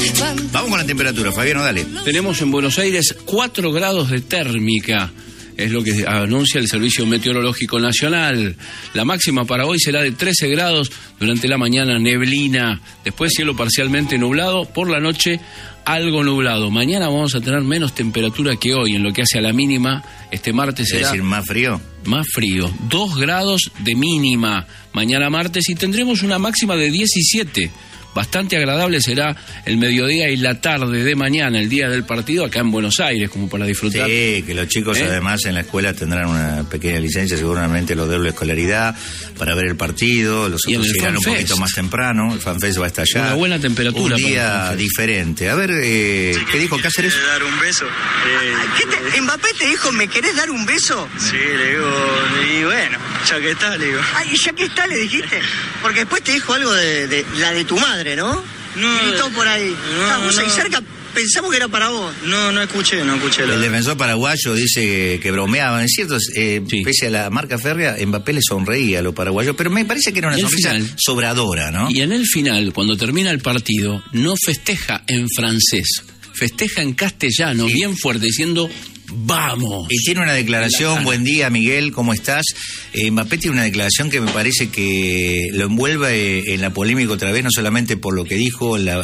Vamos con la temperatura, Fabiano, dale. Tenemos en Buenos Aires 4 grados de térmica. Es lo que anuncia el Servicio Meteorológico Nacional. La máxima para hoy será de 13 grados, durante la mañana neblina, después cielo parcialmente nublado, por la noche algo nublado. Mañana vamos a tener menos temperatura que hoy, en lo que hace a la mínima. Este martes será... Es decir, más frío. Más frío, 2 grados de mínima mañana martes, y tendremos una máxima de 17. Bastante agradable será el mediodía y la tarde de mañana, el día del partido, acá en Buenos Aires, como para disfrutar. Sí, que los chicos además en la escuela tendrán una pequeña licencia, seguramente los de doble escolaridad, para ver el partido. Los otros irán un poquito más temprano. El FanFest va a estar allá. Una buena temperatura. Un día diferente. A ver, ¿qué dijo Cáceres? ¿Me dar un beso? ¿Mbappé te dijo, me querés dar un beso? Sí, le digo, y bueno, ya que está, le digo. Ay, ya que está, le dijiste. Porque después te dijo algo de la de tu madre, ¿no? No. Gritó por ahí. Estábamos ahí cerca, pensamos que era para vos. No escuché. El defensor paraguayo dice que bromeaban. Es cierto, sí. Pese a la marca férrea, Mbappé le sonreía a los paraguayos, pero me parece que era una sonrisa sobradora, ¿no? Y en el final, cuando termina el partido, no festeja en francés, festeja en castellano, bien fuerte, diciendo... ¡Vamos! Y tiene una declaración, buen día Miguel, ¿cómo estás? Mbappé tiene una declaración que me parece que lo envuelve en la polémica otra vez, no solamente por lo que dijo, la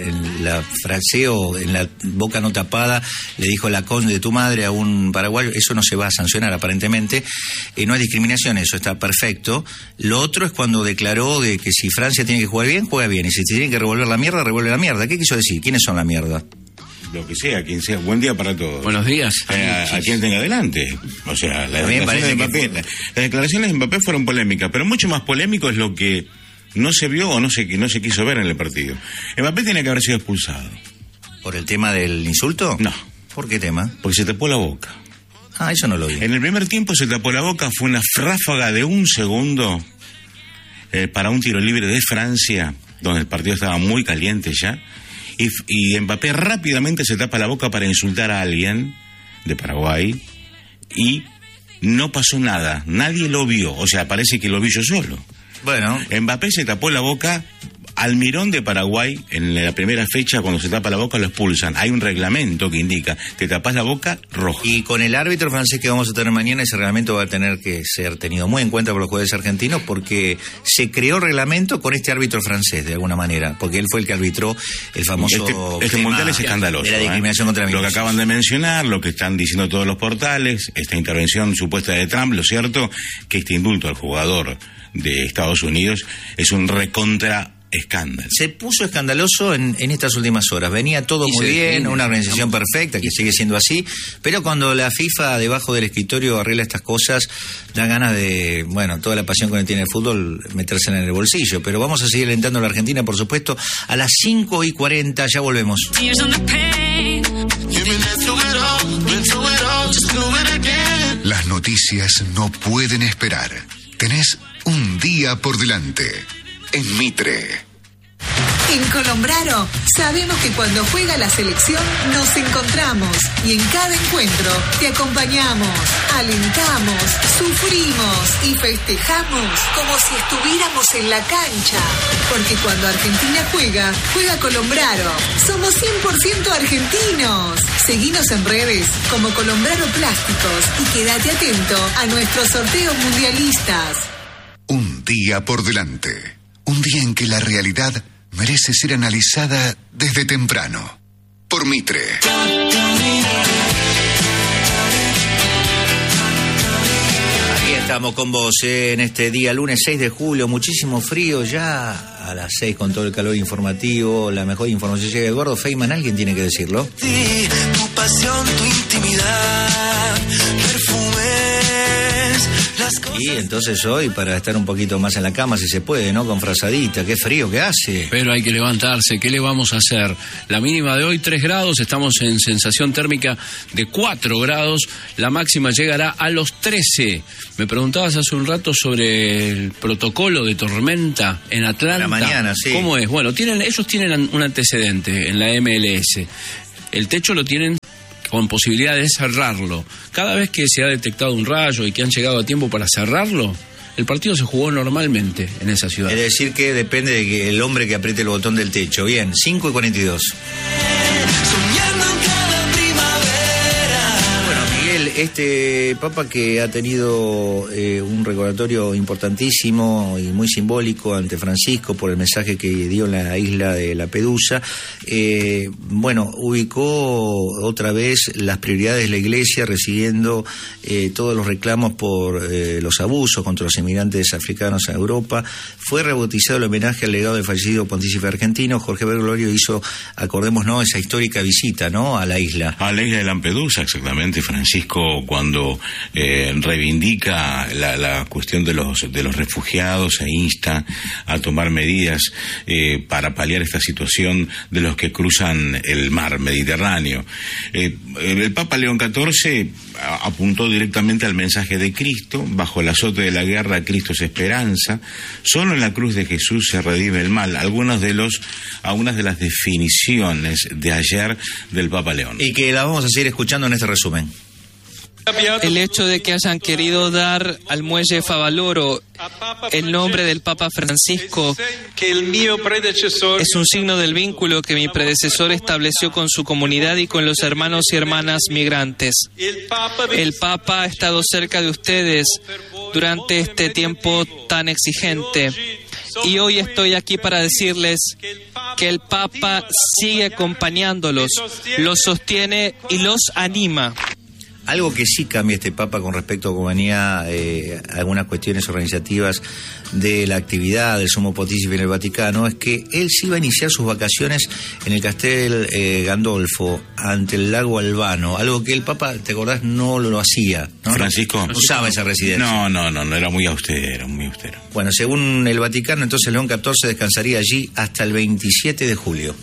fraseo en la boca no tapada, le dijo la con de tu madre a un paraguayo, eso no se va a sancionar aparentemente, no hay discriminación, eso está perfecto. Lo otro es cuando declaró de que si Francia tiene que jugar bien, juega bien, y si tiene que revolver la mierda, revuelve la mierda. ¿Qué quiso decir? ¿Quiénes son la mierda? Lo que sea, quien sea. Buen día para todos. Buenos días. A quien tenga adelante. O sea, las declaraciones de Mbappé fueron polémicas, pero mucho más polémico es lo que no se vio o no se quiso ver en el partido. Mbappé tiene que haber sido expulsado. ¿Por el tema del insulto? No. ¿Por qué tema? Porque se tapó la boca. Ah, eso no lo vi. En el primer tiempo se tapó la boca, fue una ráfaga de un segundo para un tiro libre de Francia, donde el partido estaba muy caliente ya. Y Mbappé rápidamente se tapa la boca para insultar a alguien de Paraguay y no pasó nada, nadie lo vio, o sea, parece que lo vi yo solo. Bueno, Mbappé se tapó la boca. Almirón de Paraguay, en la primera fecha, cuando se tapa la boca lo expulsan. Hay un reglamento que indica, te tapas la boca, roja. Y con el árbitro francés que vamos a tener mañana, ese reglamento va a tener que ser tenido muy en cuenta por los jueces argentinos, porque se creó reglamento con este árbitro francés, de alguna manera, porque él fue el que arbitró el famoso... Este mundial es escandaloso. De la discriminación contra lo que acaban de mencionar, lo que están diciendo todos los portales, esta intervención supuesta de Trump, lo cierto, que este indulto al jugador de Estados Unidos es un recontra escándalo. Se puso escandaloso en estas últimas horas. Venía todo muy bien, una organización perfecta, que sigue siendo así, pero cuando la FIFA debajo del escritorio arregla estas cosas, da ganas de, toda la pasión que uno tiene el fútbol, metérsela en el bolsillo. Pero vamos a seguir alentando a la Argentina, por supuesto, a las 5:40, ya volvemos. Las noticias no pueden esperar. Tenés un día por delante. En Mitre. En Colombraro sabemos que cuando juega la selección nos encontramos y en cada encuentro te acompañamos, alentamos, sufrimos y festejamos como si estuviéramos en la cancha. Porque cuando Argentina juega Colombraro. Somos 100% argentinos. Seguinos en redes como Colombraro Plásticos y quédate atento a nuestros sorteos mundialistas. Un día por delante. Un día en que la realidad merece ser analizada desde temprano. Por Mitre. Aquí estamos con vos en este día, lunes 6 de julio. Muchísimo frío ya a las 6 con todo el calor informativo. La mejor información llega Eduardo Feynman. ¿Alguien tiene que decirlo? Sí, tu pasión, tu intimidad, perfumes. Y entonces hoy, para estar un poquito más en la cama, si se puede, ¿no? Con frazadita, qué frío que hace. Pero hay que levantarse, ¿qué le vamos a hacer? La mínima de hoy 3 grados, estamos en sensación térmica de 4 grados, la máxima llegará a los 13. Me preguntabas hace un rato sobre el protocolo de tormenta en Atlanta. La mañana, sí. ¿Cómo es? Bueno, ellos tienen un antecedente en la MLS. El techo lo tienen con posibilidad de cerrarlo. Cada vez que se ha detectado un rayo y que han llegado a tiempo para cerrarlo, el partido se jugó normalmente en esa ciudad. Es decir que depende del hombre que apriete el botón del techo. Bien, 5:42. Este Papa que ha tenido un recordatorio importantísimo y muy simbólico ante Francisco por el mensaje que dio en la isla de Lampedusa, ubicó otra vez las prioridades de la Iglesia, recibiendo todos los reclamos por los abusos contra los inmigrantes africanos a Europa. Fue rebautizado el homenaje al legado del fallecido pontífice argentino. Jorge Bergoglio hizo, acordémonos, esa histórica visita, ¿no?, a la isla. A la isla de Lampedusa, exactamente. Francisco, cuando reivindica la cuestión de los refugiados e insta a tomar medidas para paliar esta situación de los que cruzan el mar Mediterráneo. El Papa León XIV apuntó directamente al mensaje de Cristo: bajo el azote de la guerra, Cristo es esperanza, solo en la cruz de Jesús se redime el mal. Algunas de las definiciones de ayer del Papa León. Y que la vamos a seguir escuchando en este resumen. El hecho de que hayan querido dar al muelle Favaloro el nombre del Papa Francisco es un signo del vínculo que mi predecesor estableció con su comunidad y con los hermanos y hermanas migrantes. El Papa ha estado cerca de ustedes durante este tiempo tan exigente. Y hoy estoy aquí para decirles que el Papa sigue acompañándolos, los sostiene y los anima. Algo que sí cambia este Papa con respecto a cómo venía algunas cuestiones organizativas de la actividad del Sumo Pontífice en el Vaticano, es que él sí va a iniciar sus vacaciones en el Castel Gandolfo, ante el lago Albano, algo que el Papa, ¿te acordás?, no lo hacía, ¿no? Francisco no usaba esa residencia. No, era muy austero, muy austero. Bueno, según el Vaticano, entonces León XIV descansaría allí hasta el 27 de julio.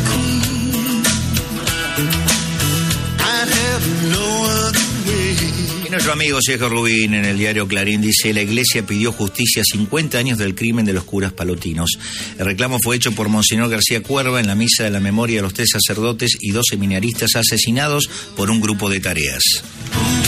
Y nuestro amigo Sergio Rubín en el diario Clarín dice: la Iglesia pidió justicia a 50 años del crimen de los curas palotinos. El reclamo fue hecho por Monseñor García Cuerva en la misa de la memoria de los 3 sacerdotes y 2 seminaristas asesinados por un grupo de tareas.